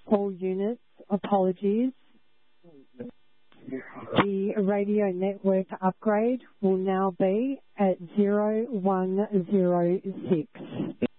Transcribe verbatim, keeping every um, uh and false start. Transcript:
All units, apologies. The radio network upgrade will now be at zero one zero six.